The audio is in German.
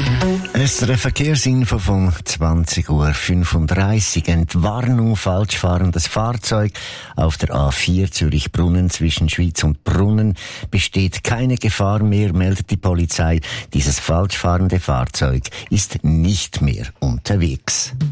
Eine Verkehrsinfo von 20:35 Uhr. Entwarnung, falsch fahrendes Fahrzeug. Auf der A4 Zürich-Brunnen zwischen Schwyz und Brunnen besteht keine Gefahr mehr, meldet die Polizei. Dieses falsch fahrende Fahrzeug ist nicht mehr unterwegs.